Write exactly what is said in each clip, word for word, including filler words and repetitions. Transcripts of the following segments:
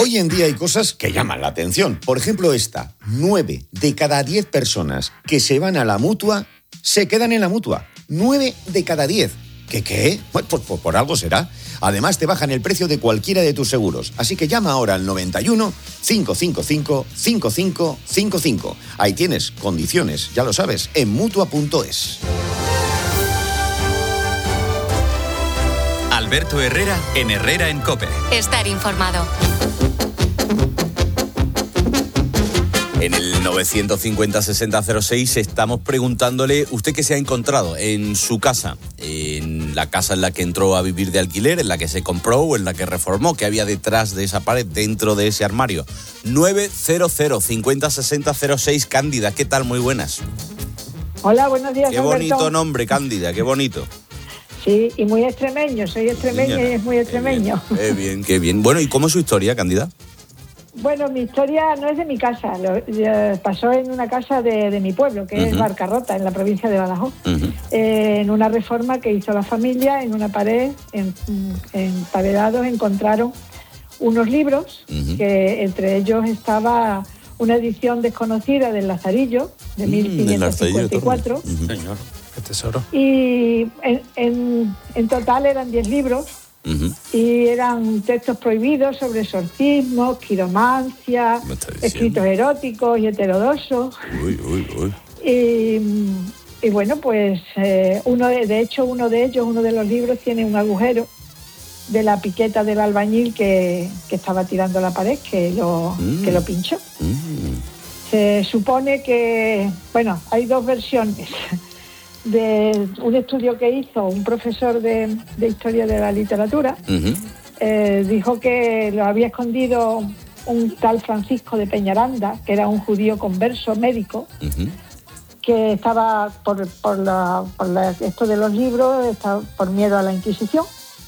Hoy en día hay cosas que llaman la atención. Por ejemplo, esta. Nueve de cada diez personas que se van a la Mutua se quedan en la Mutua. Nueve de cada diez. ¿Qué qué? Pues por, por, por algo será. Además, te bajan el precio de cualquiera de tus seguros. Así que llama ahora al noventa y uno, cinco cinco cinco, cinco cinco cinco cinco. Ahí tienes condiciones, ya lo sabes, en mutua punto es. Alberto Herrera en Herrera en COPE. Estar informado. En el novecientos cincuenta sesenta cero seis estamos preguntándole, ¿usted qué se ha encontrado en su casa? En la casa en la que entró a vivir de alquiler, en la que se compró o en la que reformó, ¿qué había detrás de esa pared, dentro de ese armario? novecientos cincuenta sesenta cero seis, Cándida, ¿qué tal? Muy buenas. Hola, buenos días, Qué Alberto. bonito nombre, Cándida, qué bonito. Sí, y muy extremeño, soy extremeña y es muy extremeño. Qué bien, qué bien, qué bien. Bueno, ¿y cómo es su historia, Cándida? Bueno, mi historia no es de mi casa, lo, eh, pasó en una casa de, de mi pueblo, que uh-huh. es Barcarrota, en la provincia de Badajoz. Uh-huh. Eh, en una reforma que hizo la familia, en una pared, en, en paredados, encontraron unos libros, uh-huh. que entre ellos estaba una edición desconocida del Lazarillo, de uh-huh. mil quinientos cincuenta y cuatro. Uh-huh. Señor, qué tesoro. Y en, en, en total eran diez libros. Uh-huh. Y eran textos prohibidos sobre exorcismos, quiromancia, escritos eróticos y heterodoxos. Uy, uy, uy. Y, y bueno, pues eh, uno de, de hecho uno de ellos, uno de los libros tiene un agujero de la piqueta del albañil que, que estaba tirando la pared, que lo, mm. que lo pinchó. Mm. Se supone que, bueno, hay dos versiones de un estudio que hizo un profesor de, de historia de la literatura. Uh-huh. eh, dijo que lo había escondido un tal Francisco de Peñaranda, que era un judío converso médico, uh-huh. que estaba por, por, la, por la, esto de los libros, estaba por miedo a la Inquisición.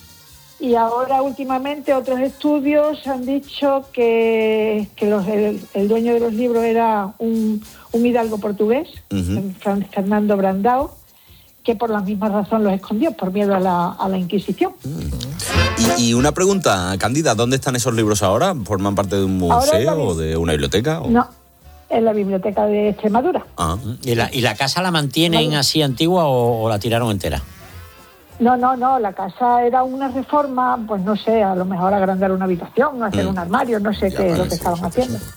Y ahora últimamente otros estudios han dicho que, que los, el, el dueño de los libros era un, un hidalgo portugués, uh-huh. Fernando Brandao, que por la misma razón los escondió, por miedo a la, a la Inquisición. Y, y una pregunta, Cándida, ¿dónde están esos libros ahora? ¿Forman parte de un museo o de una biblioteca? ¿O? No, en la biblioteca de Extremadura. Ah. ¿Y, la, ¿Y la casa la mantienen vale. así antigua o, o la tiraron entera? No, no, no, la casa era una reforma, pues no sé, a lo mejor agrandar una habitación, hacer mm. un armario, no sé ya qué es lo que estaban sí, haciendo. Sí.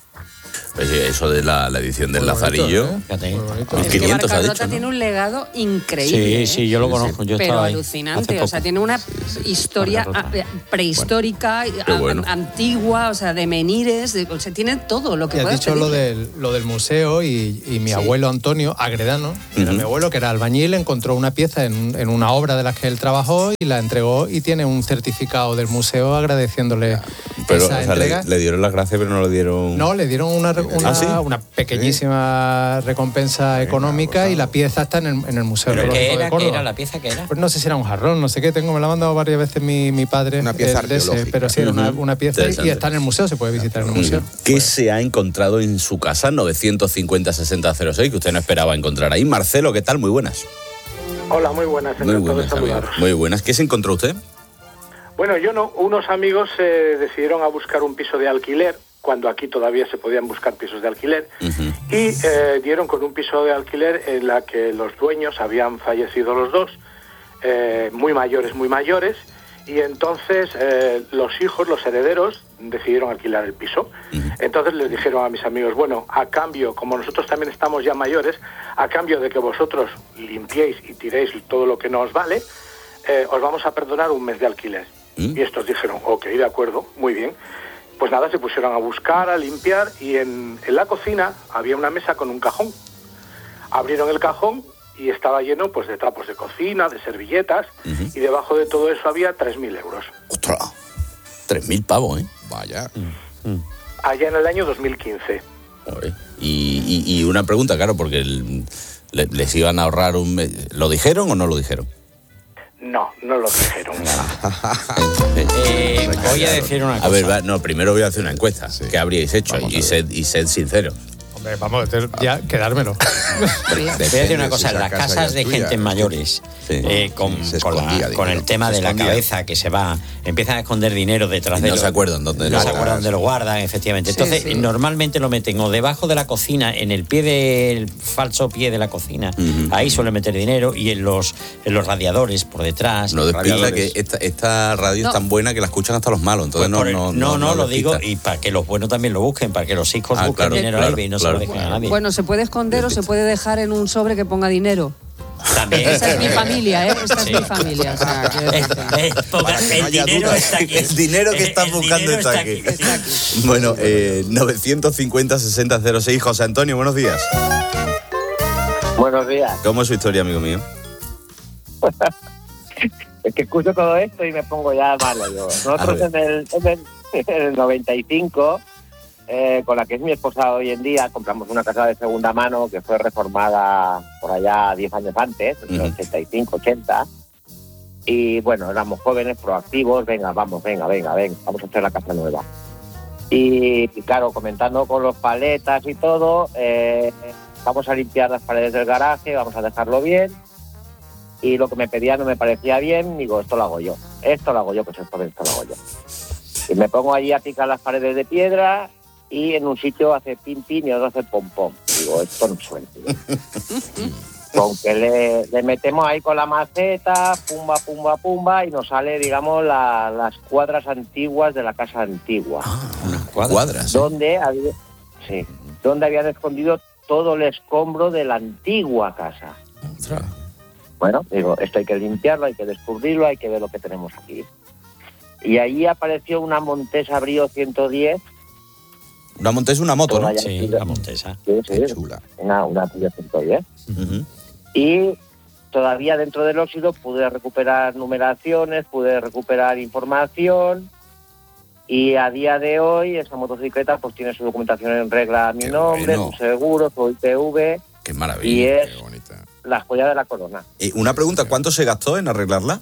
Eso de la, la edición del muy Lazarillo. Bonito, ¿eh? Es que Barcarrota ¿no? tiene un legado increíble. Sí, sí, yo lo conozco. Yo pero estaba alucinante. O sea, tiene una sí, sí, historia sí, prehistórica, bueno, bueno. antigua, o sea, de menires. De, o sea, tiene todo lo que puedes pedir. Has dicho lo del, lo del museo y, y mi sí. abuelo Antonio Agredano, que uh-huh. era mi abuelo, que era albañil, encontró una pieza en, en una obra de las que él trabajó y la entregó y tiene un certificado del museo agradeciéndole pero, esa o sea, entrega. Le, le dieron las gracias, pero no le dieron... No, le dieron una... Una, ¿Ah, sí? una pequeñísima sí. recompensa económica sí, y la pieza está en el, en el Museo Arqueológico de Córdoba. ¿Qué era la pieza? ¿Qué era? Pues no sé si era un jarrón, no sé qué, tengo, me la ha mandado varias veces mi, mi padre. Una pieza de, de ese, pero sí, era una, una pieza y está en el museo, se puede visitar en el museo. ¿Qué pues. se ha encontrado en su casa? novecientos cincuenta sesenta cero seis, que usted no esperaba encontrar ahí. Marcelo, ¿qué tal? Muy buenas. Hola, muy buenas. Muy buenas, muy buenas. ¿Qué se encontró usted? Bueno, yo no, unos amigos eh, decidieron a buscar un piso de alquiler, cuando aquí todavía se podían buscar pisos de alquiler, uh-huh. y eh, dieron con un piso de alquiler en la que los dueños habían fallecido los dos, eh, muy mayores, muy mayores, y entonces eh, los hijos, los herederos, decidieron alquilar el piso. Uh-huh. Entonces les dijeron a mis amigos, bueno, a cambio, como nosotros también estamos ya mayores, a cambio de que vosotros limpiéis y tiréis todo lo que nos vale, eh, os vamos a perdonar un mes de alquiler. Uh-huh. Y estos dijeron, ok, de acuerdo, muy bien. Pues nada, se pusieron a buscar, a limpiar, y en, en la cocina había una mesa con un cajón. Abrieron el cajón y estaba lleno pues de trapos de cocina, de servilletas, uh-huh. y debajo de todo eso había tres mil euros. ¡Ostras! tres mil pavos, ¿eh? Vaya. Uh-huh. Allá en el año dos mil quince. Y, y, y una pregunta, claro, porque el, le, les iban a ahorrar un mes. ¿Lo dijeron o no lo dijeron? No, no lo dijeron. eh, voy a decir una cosa. A ver, va, no, primero voy a hacer una encuesta. Sí. ¿Qué habríais hecho? Y sed, y sed sinceros. Vamos, ya quedármelo. Voy a decir una cosa, en las casas de gente mayores, sí, eh, con, con, la, con el tema de la cabeza que se va, empiezan a esconder dinero detrás de no lo, se acuerdan dónde no se acuerdan dónde lo guardan, efectivamente. Entonces, sí, sí. normalmente lo meten o debajo de la cocina, en el pie del falso pie de la cocina, uh-huh. ahí suelen meter dinero, y en los en los radiadores por detrás. No despierta que esta, esta radio no. es tan buena que la escuchan hasta los malos, entonces pues no, el, no, no, no, no, lo digo, y para que los buenos también lo busquen, para que los hijos ah, busquen claro, dinero claro, ahí y no claro. se lo dejen a nadie. Bueno, se puede esconder o se puede dejar en un sobre que ponga dinero. También. Esa es mi familia, ¿eh? Esta sí. es mi familia. O sea, que... es, es, ponga, el dinero está aquí. El dinero que estás buscando está, está, aquí. Aquí. está aquí. Bueno, eh, novecientos cincuenta sesenta cero seis. José Antonio, buenos días. Buenos días. ¿Cómo es su historia, amigo mío? Es que escucho todo esto y me pongo ya malo yo. Nosotros en el, en, el, en el noventa y cinco... Eh, con la que es mi esposa hoy en día, compramos una casa de segunda mano que fue reformada por allá diez años antes, en el ochenta y cinco, ochenta. Y bueno, éramos jóvenes, proactivos, venga, vamos, venga, venga, venga, vamos a hacer la casa nueva. Y, y claro, comentando con los paletas y todo, eh, vamos a limpiar las paredes del garaje, vamos a dejarlo bien. Y lo que me pedía no me parecía bien, digo, esto lo hago yo, esto lo hago yo, pues esto, esto lo hago yo. Y me pongo allí a picar las paredes de piedra, y en un sitio hace pin pin y otro hace pom pom. Digo, esto no suena. Con que le, le metemos ahí con la maceta, pumba, pumba, pumba, y nos sale, digamos, la, las cuadras antiguas de la casa antigua. Ah, unas cuadras. Donde, había, sí, donde habían escondido todo el escombro de la antigua casa. Otra. Bueno, digo, esto hay que limpiarlo, hay que descubrirlo, hay que ver lo que tenemos aquí. Y allí apareció una Montesa Brio ciento diez. Una Montesa, una moto, ¿no? Sí, una Montesa. Sí, sí, qué chula. Una, una Brio ciento diez. Uh-huh. Y todavía dentro del óxido pude recuperar numeraciones, pude recuperar información, y a día de hoy esa motocicleta pues tiene su documentación en regla a mi qué nombre, bueno. Su seguro, su I P V. Qué maravilla. Y es qué bonita. La joya de la corona. Eh, una pregunta, ¿cuánto se gastó en arreglarla?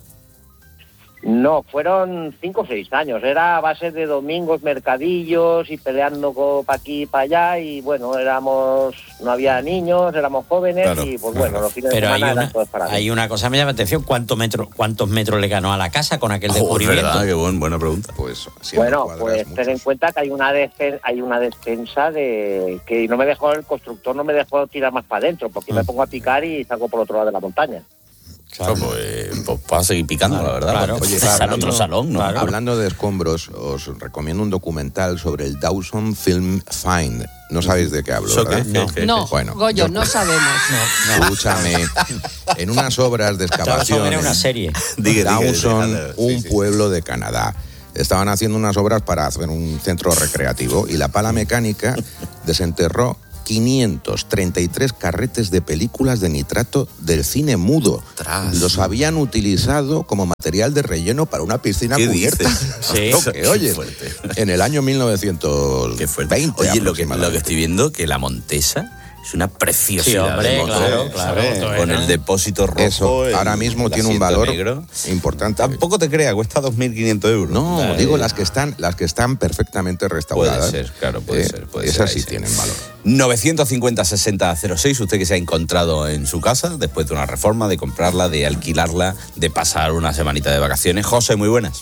No, fueron cinco o seis años. Era a base de domingos, mercadillos y peleando para aquí y para allá. Y bueno, éramos, no había niños, éramos jóvenes, claro, y pues bueno, claro. Los fines Pero de semana hay una, eran todos para mí. Hay una cosa que me llama la atención: ¿cuántos metros, cuántos metros le ganó a la casa con aquel oh, descubrimiento? ¿Verdad? Qué buen, buena pregunta. Pues bueno, pues ten en cuenta que hay una despensa, hay una despensa de que no me dejó el constructor, no me dejó tirar más para adentro, porque mm. me pongo a picar y salgo por otro lado de la montaña. Claro, pues, eh, pues para seguir picando, claro, la verdad. Claro. Oye, está en otro salón, ¿no? Claro. Hablando de escombros, os recomiendo un documental sobre el Dawson Film Find. No sabéis de qué hablo, ¿verdad? No, ¿Qué, no. Bueno, Goyo, yo, no sabemos. No, no. Escúchame, en unas obras de excavación, era una serie. Dawson, un pueblo de Canadá. Estaban haciendo unas obras para hacer un centro recreativo y la pala mecánica desenterró quinientos treinta y tres carretes de películas de nitrato del cine mudo. Tras. Los habían utilizado como material de relleno para una piscina cubierta. Sí, no, que, oye, en el año mil novecientos veinte. Oye, lo que, lo que estoy viendo, que la Montesa es una preciosidad. Sí, hombre, de moto, claro, claro, ¿sabes? Con el depósito rojo. Eso, el, ahora mismo tiene un valor negro importante. Tampoco te creas, cuesta dos mil quinientos euros. No, Ay, digo las que están las que están perfectamente restauradas. Puede ser, claro, puede eh, ser. Puede esas ser, sí tienen valor. novecientos cincuenta sesenta cero seis, usted que se ha encontrado en su casa después de una reforma, de comprarla, de alquilarla, de pasar una semanita de vacaciones. José, muy buenas.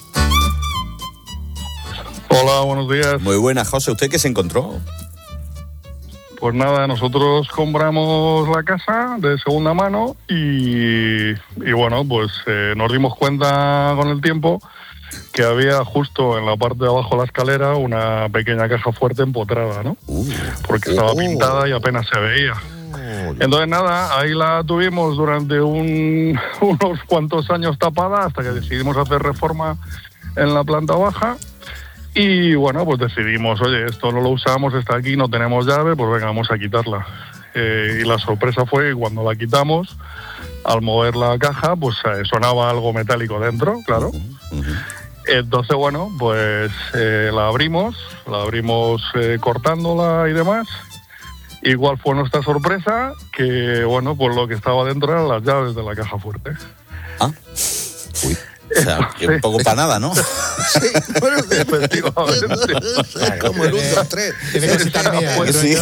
Hola, buenos días. Muy buenas, José. ¿Usted qué se encontró? Pues nada, nosotros compramos la casa de segunda mano y, y bueno, pues eh, nos dimos cuenta con el tiempo que había justo en la parte de abajo de la escalera una pequeña caja fuerte empotrada, ¿no? Uh, Porque estaba uh, pintada y apenas se veía. Uh, Entonces nada, ahí la tuvimos durante un, unos cuantos años tapada hasta que decidimos hacer reforma en la planta baja. Y bueno, pues decidimos, oye, esto no lo usamos, está aquí, no tenemos llave, pues venga, vamos a quitarla. Eh, y la sorpresa fue que cuando la quitamos, al mover la caja, pues eh, sonaba algo metálico dentro, claro. Uh-huh, uh-huh. Entonces, bueno, pues eh, la abrimos, la abrimos eh, cortándola y demás. ¿Y cuál fue nuestra sorpresa? Que, bueno, pues lo que estaba dentro eran las llaves de la caja fuerte. Ah, uy. O sea, que un poco para nada, ¿no? Sí, bueno, efectivamente. Como el uno, dos, tres. Tiene cositas mías, Pues sí.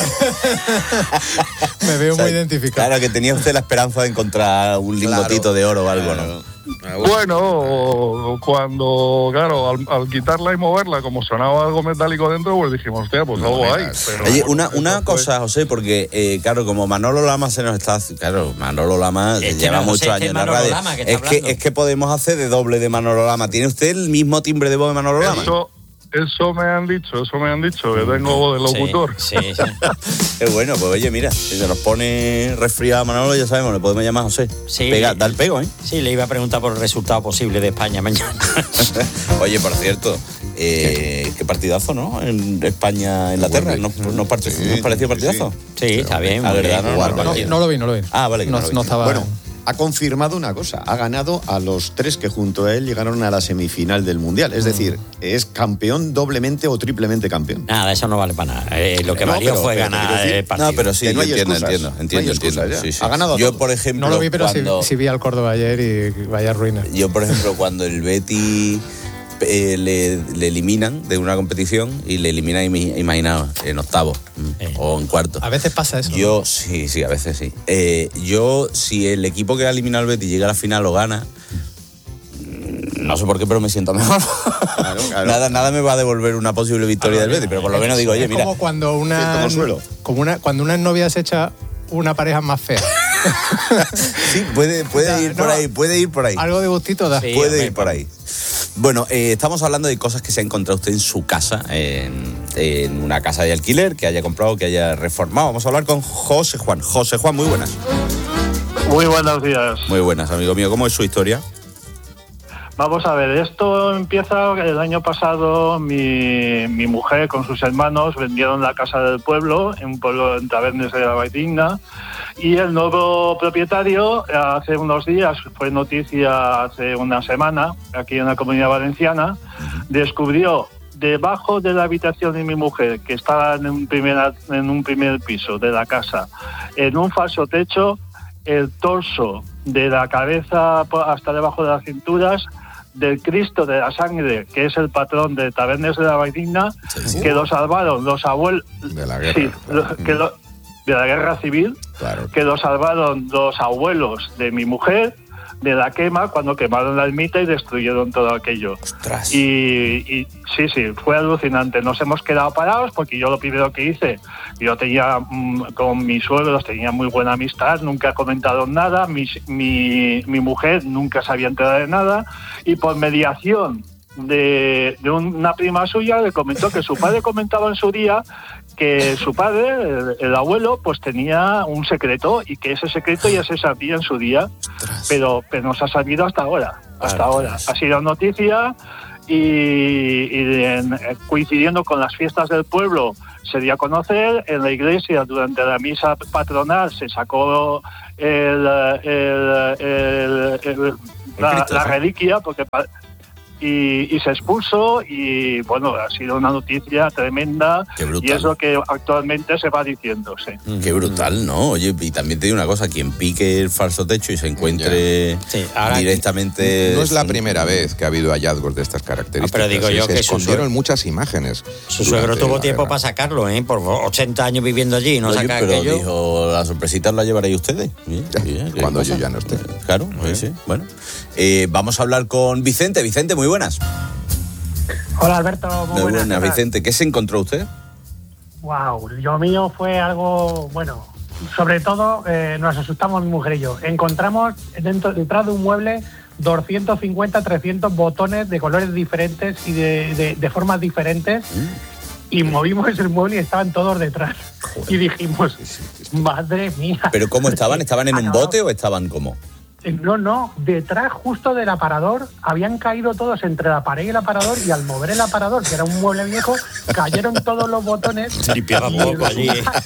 Me veo O sea, muy identificado. Claro, que tenía usted la esperanza de encontrar un lingotito Claro. de oro o algo, ¿no? Bueno, cuando, claro, al, al quitarla y moverla, como sonaba algo metálico dentro, pues dijimos, hostia, pues No algo me hay. das. Pero, Oye, bueno, una, eso una fue- cosa, José, porque, eh, claro, como Manolo Lama se nos está... Claro, Manolo Lama Este lleva no, José, muchos este años es en la Manolo radio. Lama que está es, que, hablando. es que podemos hacer de doble de Manolo Lama. ¿Tiene usted el mismo timbre de voz de Manolo Lama? Eso, eso me han dicho, eso me han dicho, que tengo voz de locutor. Sí, sí, sí. Es bueno, pues oye, mira, si se nos pone resfriado a Manolo, ya sabemos, le podemos llamar a José. Sí. Pega, da el pego, ¿eh? Sí, le iba a preguntar por el resultado posible de España mañana. Oye, por cierto, eh, qué partidazo, ¿no? En España-Inglaterra. ¿No, no, part- Sí, ¿Nos pareció sí, partidazo? Sí, está bien. La muy verdad, bien. no, Bueno, no, No, no, no lo vi, no lo vi. Ah, vale, que no, no lo vi. no estaba... Bueno, ha confirmado una cosa, ha ganado a los tres que junto a él llegaron a la semifinal del Mundial. Es decir, es campeón doblemente o triplemente campeón. Nada, eso no vale para nada. Eh, lo que No, valió pero- fue pero te ganar quiero decir- el partido. No, pero sí, Que no hay entiendo, excusas. entiendo, No hay entiendo, excusas entiendo. ya. Sí, sí. Ha ganado Yo, todo. por ejemplo, No lo vi, pero sí, cuando, sí vi al Córdoba ayer y vaya ruina. yo, por ejemplo, cuando el Betis eh, le, le eliminan de una competición y le eliminan, imi- imaginaos, en octavo mm, Eh. o en cuarto. A veces pasa eso. Yo, sí, sí, a veces sí. Eh, yo, si el equipo que ha eliminado al Betis llega a la final o gana, mm, no sé por qué, pero me siento mejor. Claro, claro. nada, nada me va a devolver una posible victoria del Betis, pero por lo menos digo, oye, es mira, como cuando Cierto una, consuelo. como una cuando una novia se echa una pareja más fea. sí, puede, puede O sea, ir por no, ahí, puede ir por ahí. Algo de gustito da. Sí. Puede hombre, ir por ahí. Bueno, eh, estamos hablando de cosas que se ha encontrado usted en su casa, en, en una casa de alquiler, que haya comprado, que haya reformado. Vamos a hablar con José Juan. José Juan, muy buenas. Muy buenos días. Muy buenas, amigo mío. ¿Cómo es su historia? Vamos a ver, esto empieza el año pasado. Mi, mi mujer con sus hermanos vendieron la casa del pueblo, en un pueblo en Tabernes de la Valldigna, y el nuevo propietario hace unos días, fue noticia hace una semana, aquí en la Comunidad Valenciana, descubrió debajo de la habitación de mi mujer, que estaba en un primer, en un primer piso de la casa, en un falso techo, el torso de la cabeza hasta debajo de las cinturas del Cristo de la Sangre, que es el patrón de Tabernes de la Valldigna, Sí, sí. que lo salvaron los abuelos De la guerra. sí, lo- que lo- de la guerra civil, Claro. que lo salvaron los abuelos de mi mujer de la quema cuando quemaron la ermita y destruyeron todo aquello. Ostras. Y, y sí, sí, fue alucinante. Nos hemos quedado parados porque yo lo primero que hice, yo tenía mm, con mis suegros, tenía muy buena amistad, nunca comentaron nada, mi, mi, mi mujer nunca se había enterado de nada, y por mediación de, de una prima suya le comentó que su padre comentaba en su día que su padre, el, el abuelo, pues tenía un secreto y que ese secreto ya se sabía en su día, pero, pero nos ha sabido hasta ahora, hasta ahora. Ha sido noticia y, y en- coincidiendo con las fiestas del pueblo se dio a conocer. En la iglesia durante la misa patronal se sacó el, el- el- el- la, Cristo, la sí. reliquia porque pa- y, y se expulsó, y bueno, ha sido una noticia tremenda. Qué brutal. Y es lo que actualmente se va diciendo, sí. Qué brutal, ¿no? Oye, y también te digo una cosa, quien pique el falso techo y se encuentre Sí, ahora- directamente... No es la primera vez que ha habido hallazgos de estas características. No, pero digo ¿eh? yo se que su escondieron suegro- muchas imágenes. Su suegro durante tuvo la tiempo guerra. para sacarlo, ¿eh? Por ochenta años viviendo allí y no Oye, saca pero aquello. dijo, las sorpresitas las llevaréis ustedes. Bien, Ya, bien, ¿qué cuando cosa? yo ya no esté. Claro, sí, sí. Bueno, eh, vamos a hablar con Vicente. Vicente, muy buenas. Hola Alberto, muy, Muy buenas. buenas, ¿qué tal? Vicente. ¿Qué se encontró usted? Wow, lo mío fue algo, bueno, sobre todo eh, nos asustamos mi mujer y yo. Encontramos dentro, detrás de un mueble doscientos cincuenta, trescientos botones de colores diferentes y de, de, de formas diferentes, y movimos el mueble y estaban todos detrás. Y dijimos, madre mía. ¿Pero cómo estaban? ¿Estaban en un Acabamos- bote o estaban cómo? No, no, detrás justo del aparador habían caído todos entre la pared y el aparador, y al mover el aparador, que era un mueble viejo, cayeron todos los botones. Se limpiaba Y poco allí.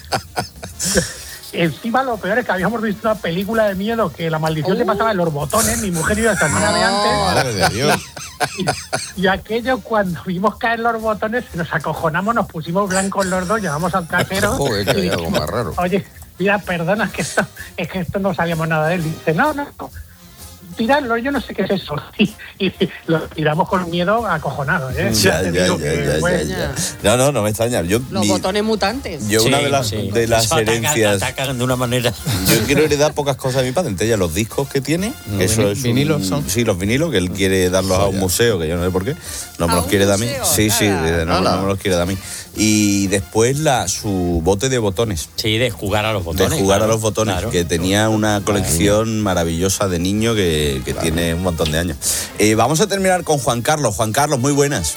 Encima lo peor es que habíamos visto una película de miedo que la maldición se pasaba en los botones, mi mujer y yo esta semana de antes. Madre de Dios. Y, y aquello, cuando vimos caer los botones, nos acojonamos, nos pusimos blancos los dos, llamamos al cajero. Joder, que y hay algo dijimos, más raro. Oye, mira, perdona, es que esto, es que esto no sabíamos nada de él. Dice, no, no, tirarlo, yo no sé qué es eso. Y, y lo tiramos con miedo acojonado, ¿eh? Ya, ya, ya, ya, ya, ya. No, no, no me extraña. Yo, Los mi, botones mutantes. yo Sí, una de las, sí. de las Eso ataca- herencias... atacan de una manera. Yo quiero heredar pocas cosas de mi padre, entre ellas los discos que tiene. Los Eso vini- es un- vinilos son. Sí, los vinilos, que él quiere darlos a un museo, que yo no sé por qué. No me ¿A los un quiere dar a mí. museo? Sí, sí, Ala, no, ala. no me los quiere dar a mí. Y después la, su bote de botones. Sí, de jugar a los botones. De jugar claro, a los botones, claro. que tenía una colección maravillosa de niño que, que tiene un montón de años. Eh, vamos a terminar con Juan Carlos. Juan Carlos, muy buenas.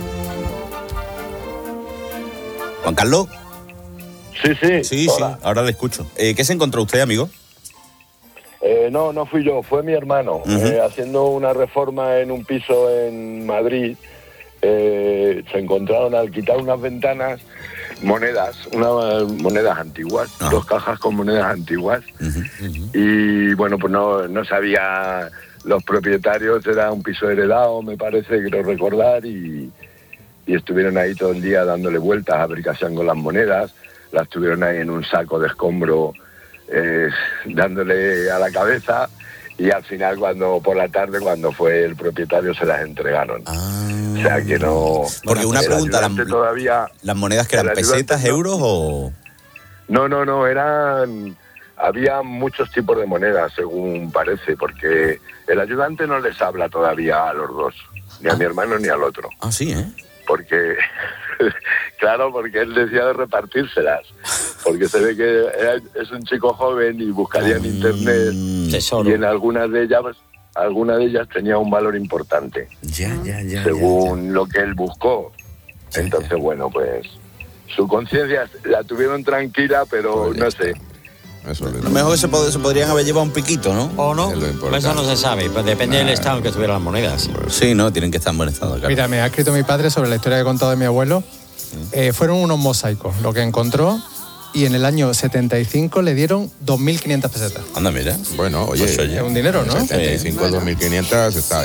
Juan Carlos. Sí, sí. Sí, Hola. sí, ahora le escucho. Eh, ¿Qué se encontró usted, amigo? Eh, no, no fui yo, fue mi hermano. Ujú. Eh, haciendo una reforma en un piso en Madrid, eh, se encontraron al quitar unas ventanas monedas, unas monedas antiguas, Ah. dos cajas con monedas antiguas. Y bueno, pues no, no sabía los propietarios, era un piso heredado, me parece, quiero recordar, y, y estuvieron ahí todo el día dándole vueltas a ver qué hacían con las monedas. Las tuvieron ahí en un saco de escombro, eh, dándole a la cabeza, y al final, cuando por la tarde, cuando fue el propietario, se las entregaron. O sea que no... Porque una el pregunta, ayudante ¿las, todavía... las monedas que eran el ayudante pesetas, no- euros o...? No, no, no, eran... Había muchos tipos de monedas, según parece, porque el ayudante no les habla todavía a los dos, ni a mi hermano ni al otro. Ah, sí, ¿eh? Porque, claro, porque él decía de repartírselas, porque se ve que era- es un chico joven y buscaría en internet, Tesoro. y en algunas de ellas, alguna de ellas tenía un valor importante, Ya, ya, ya. según lo que él buscó. Entonces, bueno, pues su conciencia la tuvieron tranquila, pero no sé. Eso es Lo mejor que se, pod- se podrían haber llevado un piquito, ¿no? ¿O no? Eso no se sabe, pues depende del estado en que estuvieran las monedas. Sí, no, tienen que estar en buen estado, claro. Mira, me ha escrito mi padre sobre la historia que he contado de mi abuelo. Eh, fueron unos mosaicos lo que encontró, y en el año setenta y cinco le dieron dos mil quinientas pesetas. Anda, mira. Bueno, oye, Es un dinero, ¿no? setenta y cinco, dos mil quinientos está